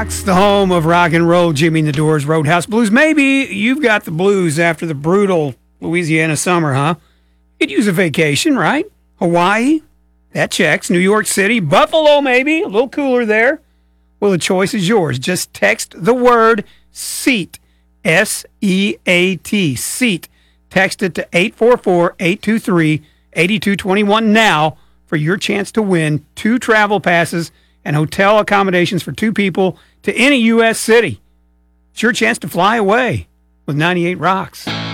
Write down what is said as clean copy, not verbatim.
It's the home of rock and roll, Jimmy and the Doors Roadhouse Blues. Maybe you've got the blues after the brutal Louisiana summer, huh? You could use a vacation, right? Hawaii? That checks. New York City? Buffalo, maybe? A little cooler there. Well, the choice is yours. Just text the word SEAT, S-E-A-T, SEAT. Text it to 844-823-8221 now for your chance to win 2 travel passes and hotel accommodations for 2 people to any U.S. city. It's your chance to fly away with 98 Rocks.